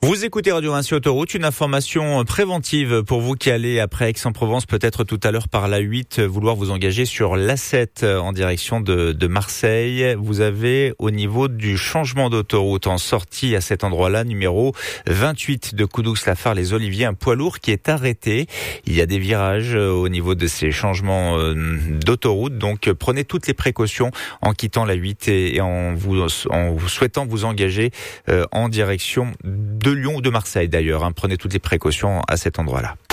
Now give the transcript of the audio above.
Vous écoutez Radio Vinci Autoroute, une information préventive pour vous qui allez après Aix-en-Provence, peut-être tout à l'heure par l'A8, vouloir vous engager sur l'A7 en direction de Marseille. Vous avez au niveau du changement d'autoroute en sortie à cet endroit-là, numéro 28 de Coudoux-Lafare-les-Oliviers, un poids lourd qui est arrêté. Il y a des virages au niveau de ces changements d'autoroute, donc prenez toutes les précautions en quittant l'A8 et en vous souhaitant vous engager en direction de Lyon ou de Marseille d'ailleurs. Prenez toutes les précautions à cet endroit-là.